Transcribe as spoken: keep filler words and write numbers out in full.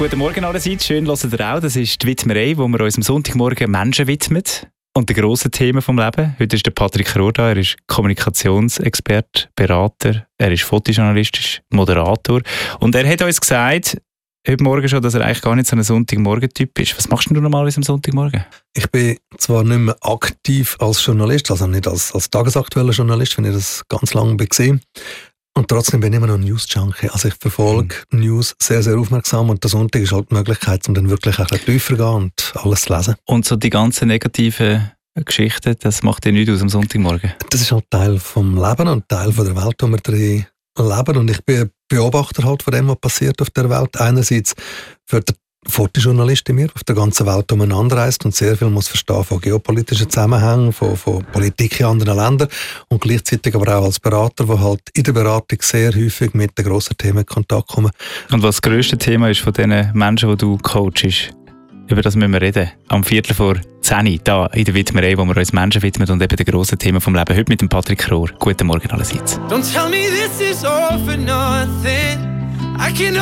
Guten Morgen allerseits, schön hört ihr auch. Das ist die Widmerei, wo wir uns am Sonntagmorgen Menschen widmen und den grossen Themen des Lebens. Heute ist der Patrick Rohr da, er ist Kommunikationsexperte, Berater, er ist Fotojournalist, ist Moderator und er hat uns gesagt, heute Morgen schon, dass er eigentlich gar nicht so ein Sonntagmorgen-Typ ist. Was machst du normalerweise am Sonntagmorgen? Ich bin zwar nicht mehr aktiv als Journalist, also nicht als, als tagesaktueller Journalist, wenn ich das ganz lange gesehen. Und trotzdem bin ich immer noch ein News-Junkie. Also ich verfolge mhm. News sehr, sehr aufmerksam und der Sonntag ist halt die Möglichkeit, um dann wirklich ein bisschen tiefer zu gehen und alles zu lesen. Und so die ganzen negativen Geschichten, das macht dir nichts aus am Sonntagmorgen? Das ist halt Teil vom Leben und Teil von der Welt, wo wir drin leben. Und ich bin Beobachter halt von dem, was passiert auf der Welt. Einerseits für den Fotojournalist in mir, auf der ganzen Welt umeinander reist und sehr viel muss verstehen von geopolitischen Zusammenhängen, von, von Politik in anderen Ländern und gleichzeitig aber auch als Berater, der halt in der Beratung sehr häufig mit den grossen Themen in Kontakt kommt. Und was das grösste Thema ist von diesen Menschen, die du coachst, über das müssen wir reden. Am Viertel vor zehn, hier in der Widmerei, wo wir uns Menschen widmen und eben den grossen Themen vom Leben. Heute mit dem Patrick Rohr. Guten Morgen allerseits. Don't tell me this is all for nothing. I can